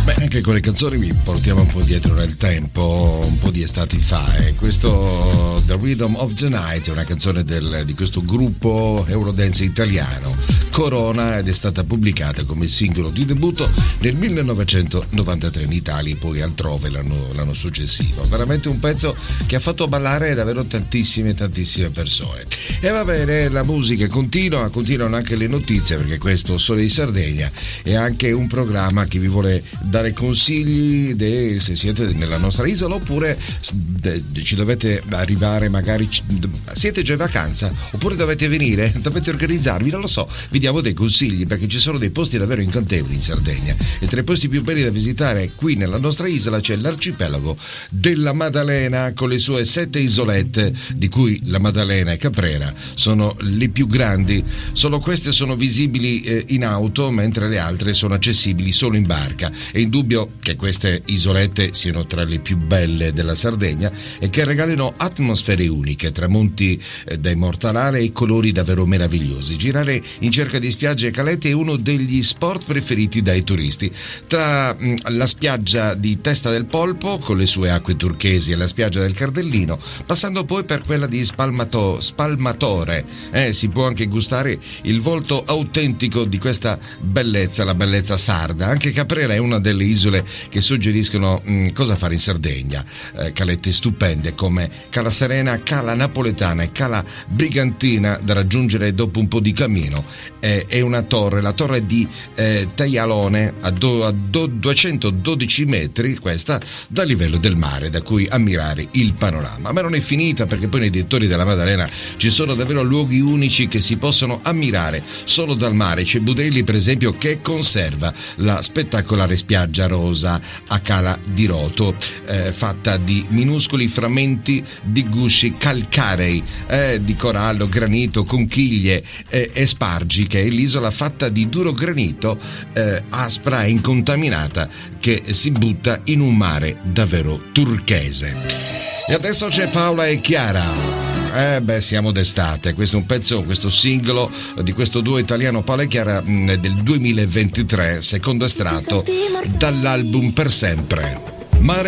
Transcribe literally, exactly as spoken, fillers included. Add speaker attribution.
Speaker 1: Beh, anche con le canzoni vi portiamo un po' dietro nel tempo, un po' di estati fa. Eh. Questo The Rhythm of the Night è una canzone del, di questo gruppo Eurodance italiano, Corona, ed è stata pubblicata come singolo di debutto nel millenovecentonovantatré in Italia e poi altrove l'anno, l'anno successivo. Veramente un pezzo che ha fatto ballare davvero tantissime, tantissime persone. E va bene, la musica continua, continuano anche le notizie, perché questo Sole di Sardegna è anche un programma che vi vuole dare consigli de, se siete nella nostra isola, oppure de, ci dovete arrivare, magari siete già in vacanza oppure dovete venire, dovete organizzarvi, non lo so, vi diamo dei consigli, perché ci sono dei posti davvero incantevoli in Sardegna, e tra i posti più belli da visitare qui nella nostra isola c'è l'arcipelago della Maddalena, con le sue sette isolette, di cui la Maddalena e Caprera sono le più grandi. Solo queste sono visibili eh, in auto, mentre le altre sono accessibili solo in barca. È indubbio che queste isolette siano tra le più belle della Sardegna e che regalino atmosfere uniche, tramonti eh, da immortalare e colori davvero meravigliosi. Girare in cerca di spiagge e calette è uno degli sport preferiti dai turisti. Tra mh, la spiaggia di Testa del Polpo, con le sue acque turchesi, e la spiaggia del Cardellino, passando poi per quella di Spalmato, Spalmatore, eh, si può anche gustare il volto autentico di questa bellezza, la bellezza sarda. Anche Caprera è una delle isole che suggeriscono mh, cosa fare in Sardegna. Eh, calette stupende come Cala Serena, Cala Napoletana e Cala Brigantina, da raggiungere dopo un po' di cammino. Eh, è una torre, la torre di eh, Taialone, a, do, a do, duecentododici metri, questa, dal livello del mare, da cui ammirare il panorama. Ma non è finita, perché poi nei dintorni della Maddalena ci sono davvero luoghi unici che si possono ammirare solo dal mare. C'è Budelli, per esempio, che conserva la spettacolare spiaggia rosa a Cala di Roto, eh, fatta di minuscoli frammenti di gusci calcarei, eh, di corallo, granito, conchiglie eh, e spargi, che è l'isola fatta di duro granito, eh, aspra e incontaminata, che si butta in un mare davvero turchese. E adesso c'è Paola e Chiara. Eh beh, siamo d'estate. Questo è un pezzo, questo singolo di questo duo italiano, Paola e Chiara, mh, del duemilaventitré, secondo estratto dall'album Per Sempre. Mare